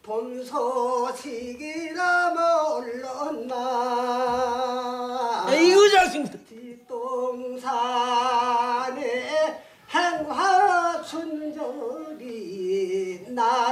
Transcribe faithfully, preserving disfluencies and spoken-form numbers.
본 소식이나 몰랐나. 에이구 자식. 뒷동산에 행화춘절이 나